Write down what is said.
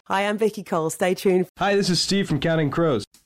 Hi, I'm Vicky Cole. Stay tuned. Hi, this is Steve from Counting Crows.